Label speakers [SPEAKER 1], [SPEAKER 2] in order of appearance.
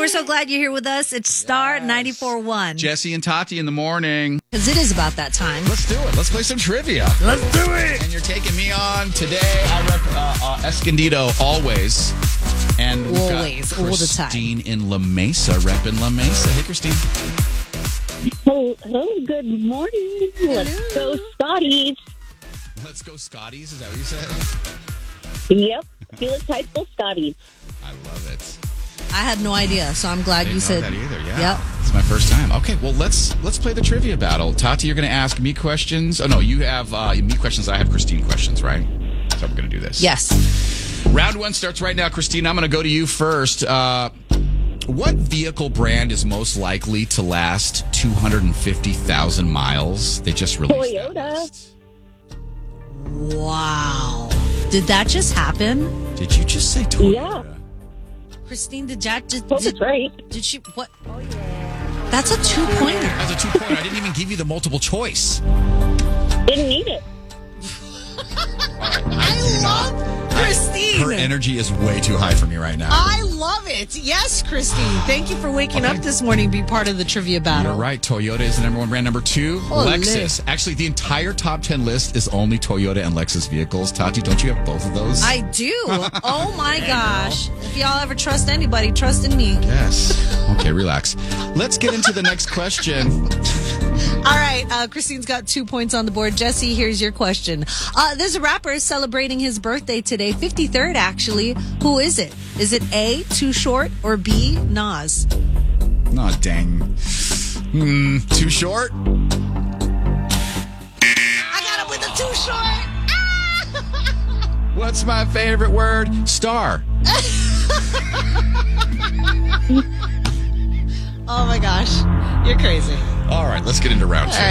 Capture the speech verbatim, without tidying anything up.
[SPEAKER 1] we're so glad you're here with us. It's Star
[SPEAKER 2] Yes.
[SPEAKER 1] ninety-four point one.
[SPEAKER 2] Jesse and Tati in the morning.
[SPEAKER 1] Because it is about that time.
[SPEAKER 2] Let's do it. Let's play some trivia.
[SPEAKER 1] Let's do it.
[SPEAKER 2] And you're taking me on today. I rep uh, uh, Escondido always. And we've
[SPEAKER 1] Always,
[SPEAKER 2] got
[SPEAKER 1] all the time.
[SPEAKER 2] Christine in La Mesa, repping La Mesa. Hey, Christine.
[SPEAKER 3] Hello, hello, good morning. Let's go, Scotties.
[SPEAKER 2] Let's go, Scotties. Is that what you said?
[SPEAKER 3] Yep, Felix High School Scotties.
[SPEAKER 2] I love it.
[SPEAKER 1] I had no idea, so I'm glad
[SPEAKER 2] I
[SPEAKER 1] you
[SPEAKER 2] didn't
[SPEAKER 1] said.
[SPEAKER 2] know that either. Yeah,
[SPEAKER 1] Yep.
[SPEAKER 2] it's my first time. Okay, well let's let's play the trivia battle. Tati, you're going to ask me questions. Oh no, you have uh, me questions. I have Christine questions, right? So we're going to do this.
[SPEAKER 1] Yes.
[SPEAKER 2] Round one starts right now, Christine. I'm going to go to you first. Uh, what vehicle brand is most likely to last two hundred fifty thousand miles? They just released that
[SPEAKER 3] Toyota.
[SPEAKER 2] list.
[SPEAKER 1] Wow. Did that just happen?
[SPEAKER 2] Did you just say Toyota?
[SPEAKER 3] Yeah.
[SPEAKER 1] Christine, did that just.
[SPEAKER 3] Well,
[SPEAKER 1] Did,
[SPEAKER 3] that's right.
[SPEAKER 1] did she. What? That's a two pointer.
[SPEAKER 2] That's a two pointer. I didn't even give you the multiple choice.
[SPEAKER 3] Didn't need it.
[SPEAKER 1] I love Christine.
[SPEAKER 2] Her energy is way too high for me right now.
[SPEAKER 1] I love it. Yes, Christine. Thank you for waking
[SPEAKER 2] Okay.
[SPEAKER 1] up this morning to be part of the trivia battle.
[SPEAKER 2] You're right. Toyota is the number one brand. Number two,
[SPEAKER 1] Holy.
[SPEAKER 2] Lexus. Actually, the entire top ten list is only Toyota and Lexus vehicles. Tati, don't you have both of those?
[SPEAKER 1] I do. Oh my gosh. If y'all ever trust anybody, trust in me.
[SPEAKER 2] Yes. Okay, relax. Let's get into the next question.
[SPEAKER 1] All right. Uh, Christine's got two points on the board. Jesse, here's your question. Uh, there's a rapper celebrating his birthday today, fifty-third actually. Who is it? Is it A, Too Short, or B, Nas?
[SPEAKER 2] Oh, dang. Hmm, too short?
[SPEAKER 1] I got him with the Too Short.
[SPEAKER 2] What's my favorite word? Star.
[SPEAKER 1] Oh my gosh. You're crazy.
[SPEAKER 2] All right, let's get into round two.
[SPEAKER 1] All right.